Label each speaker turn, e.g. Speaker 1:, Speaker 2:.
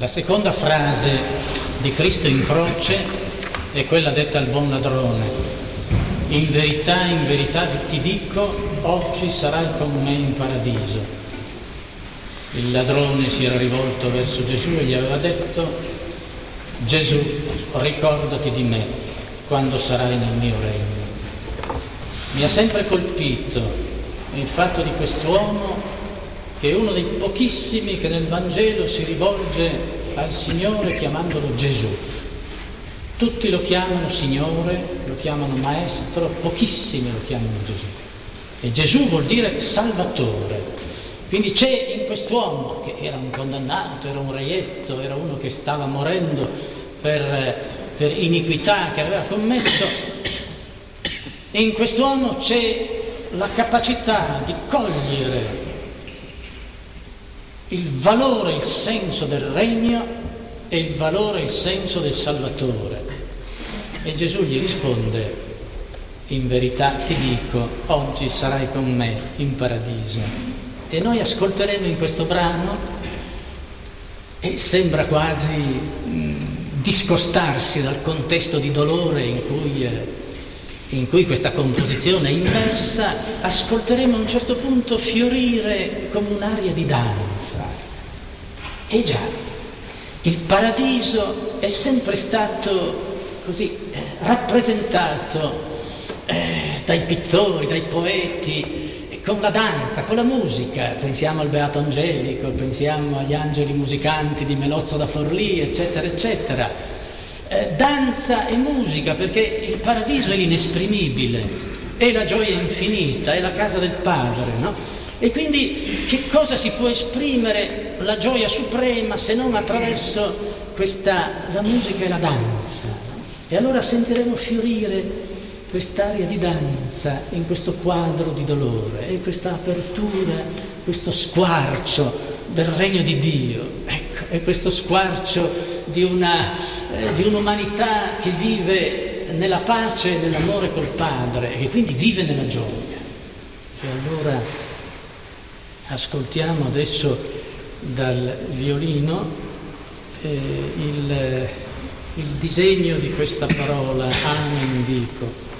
Speaker 1: La seconda frase di Cristo in croce è quella detta al buon ladrone: in verità ti dico, oggi sarai con me in paradiso. Il ladrone si era rivolto verso Gesù e gli aveva detto: Gesù, ricordati di me quando sarai nel mio regno. Mi ha sempre colpito il fatto di quest'uomo, che è uno dei pochissimi che nel Vangelo si rivolge al Signore chiamandolo Gesù. Tutti lo chiamano Signore, lo chiamano Maestro, pochissimi lo chiamano Gesù. E Gesù vuol dire Salvatore. Quindi c'è in quest'uomo, che era un condannato, era un reietto, era uno che stava morendo per iniquità che aveva commesso, e in quest'uomo c'è la capacità di cogliere il valore, il senso del regno e il valore e il senso del Salvatore. E Gesù gli risponde: in verità ti dico, oggi sarai con me in paradiso. E noi ascolteremo in questo brano, e sembra quasi discostarsi dal contesto di dolore in cui questa composizione è immersa, ascolteremo a un certo punto fiorire come un'aria di danza. E già, il paradiso è sempre stato così rappresentato dai pittori, dai poeti, con la danza, con la musica. Pensiamo al Beato Angelico, pensiamo agli angeli musicanti di Melozzo da Forlì, eccetera, eccetera. Danza e musica, perché il paradiso è l'inesprimibile, è la gioia infinita, è la casa del Padre, no? E quindi che cosa si può esprimere la gioia suprema se non attraverso la musica e la danza? E allora sentiremo fiorire quest'aria di danza in questo quadro di dolore, e questa apertura, questo squarcio del regno di Dio, ecco, è questo squarcio di un'umanità che vive nella pace e nell'amore col Padre, e che quindi vive nella gioia. E allora ascoltiamo adesso dal violino il disegno di questa parola, amen dico.